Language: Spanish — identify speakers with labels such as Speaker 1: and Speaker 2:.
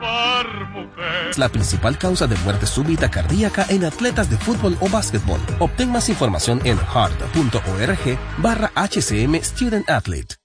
Speaker 1: Es la principal causa de muerte súbita cardíaca en atletas de fútbol o básquetbol. Obtén más información en heart.org/HCM Student Athlete.